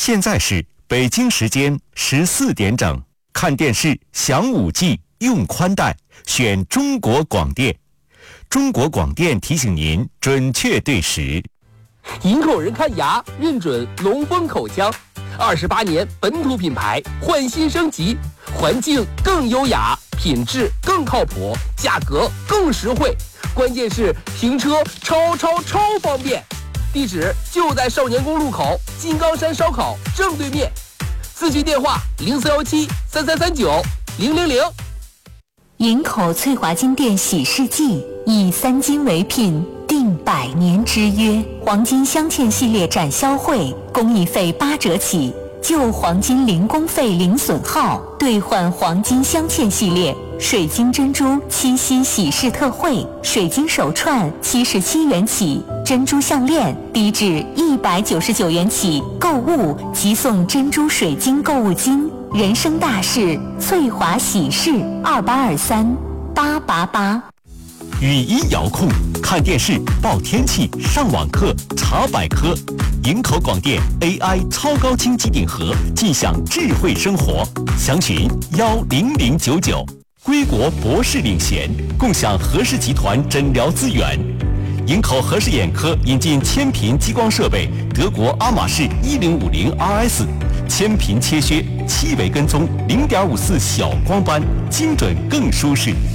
现在是北京时间14点整，看电视享5G，用宽带，选中国广电。中国广电提醒您准确对时。 营口人看牙认准龙峰口腔，28年本土品牌换新升级，环境更优雅，品质更靠谱，价格更实惠，关键是停车超方便。地址就在少年宫路口金刚山烧烤正对面，咨询电话0417333900。 营口翠华金店喜事季，以3金为品，订100年之约。黄金镶嵌系列展销会，工艺费8折起，旧黄金零工费零损耗，兑换黄金镶嵌系列。水晶珍珠7夕喜事特惠，水晶手串77元起，珍珠项链低至199元起，购物即送珍珠水晶购物金。人生大事，翠华喜事，28238888。 语音遥控，看电视、报天气、上网课、查百科。营口广电 AI 超高清机顶盒，尽享智慧生活。详询10099。归国博士领衔，共享和氏集团诊疗资源。营口和氏眼科引进千频激光设备，德国阿玛仕1050 RS， 千频切削，7维跟踪，0.54小光斑，精准更舒适。